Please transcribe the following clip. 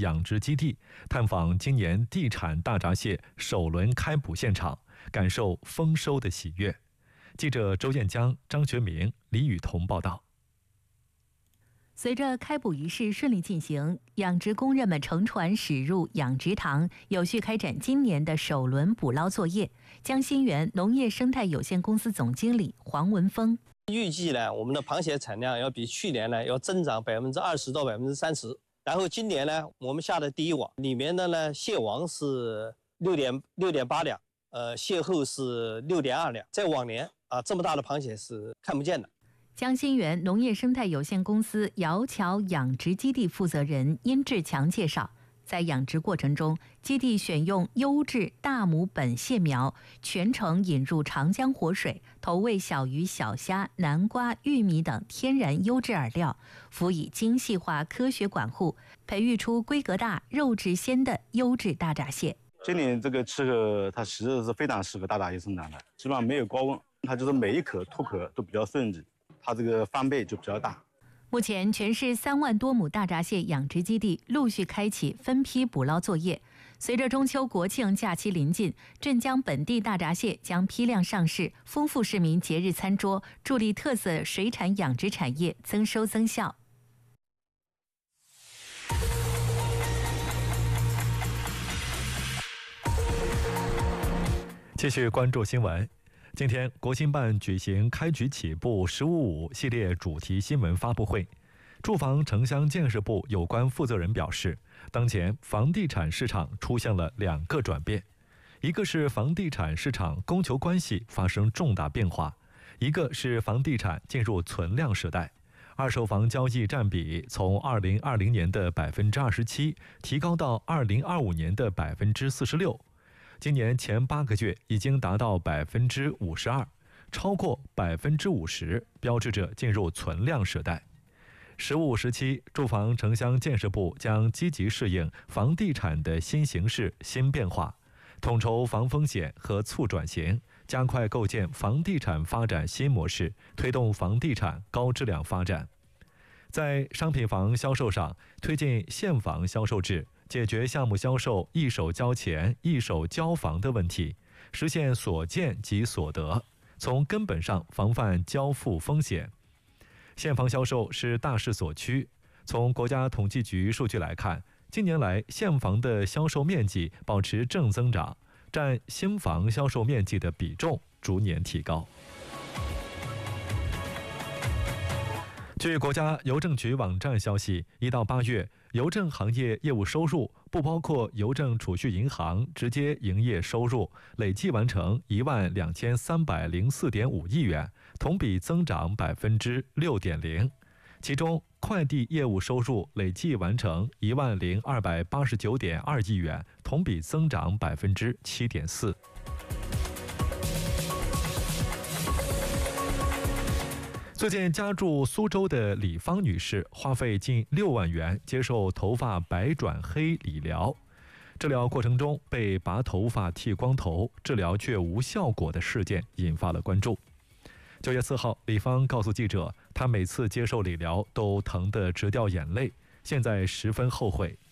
养殖基地，探访今年地产大闸蟹首轮开捕现场，感受丰收的喜悦。记者周彦江、张学明、李雨桐报道。 随着开捕仪式顺利进行，养殖工人们乘船驶入养殖塘，有序开展今年的首轮捕捞作业。江心园农业生态有限公司总经理黄文峰预计呢，我们的螃蟹产量要比去年呢要增长20%到30%。然后今年呢，我们下的第一网里面的呢，蟹王是6.8两，蟹后是6.2两。在往年这么大的螃蟹是看不见的。 江心园农业生态有限公司瑶桥养殖基地负责人殷志强介绍，在养殖过程中，基地选用优质大母本蟹苗，全程引入长江活水，投喂小鱼、小虾、南瓜、玉米等天然优质饵料，辅以精细化科学管护，培育出规格大、肉质鲜的优质大闸蟹。 今年这个气候它其实是非常适合大闸蟹生长的，基本上没有高温，它就是每一口脱壳都比较顺利，它这个翻倍就比较大。 目前，全市3万多亩大闸蟹养殖基地陆续开启分批捕捞作业。随着中秋国庆假期临近，镇江本地大闸蟹将批量上市，丰富市民节日餐桌，助力特色水产养殖产业增收增效。 继续关注新闻。今天，国新办举行开局起步“15+5”系列主题新闻发布会。住房城乡建设部有关负责人表示，当前房地产市场出现了2个转变，一个是房地产市场供求关系发生重大变化，一个是房地产进入存量时代。二手房交易占比从2020年的27%提高到2025年的46%。今年前8个月已经达到52%，超过50%，标志着进入存量时代。15时期，住房城乡建设部将积极适应房地产的新形势、新变化，统筹防风险和促转型，加快构建房地产发展新模式，推动房地产高质量发展。在商品房销售上，推进现房销售制，解决项目销售一手交钱一手交房的问题，实现所见即所得，从根本上防范交付风险。现房销售是大势所趋，从国家统计局数据来看，近年来现房的销售面积保持正增长，占新房销售面积的比重逐年提高。据国家邮政局网站消息，1到8月，邮政行业业务收入不包括邮政储蓄银行直接营业收入，累计完成12304.5亿元，同比增长6.0%。其中，快递业务收入累计完成10289.2亿元，同比增长7.4%。最近家住苏州的李芳女士花费近6万元接受头发白转黑理疗，治疗过程中被拔头发剃光头，治疗却无效果的事件引发了关注。9月4号，李芳告诉记者，她每次接受理疗都疼得直掉眼泪，现在十分后悔，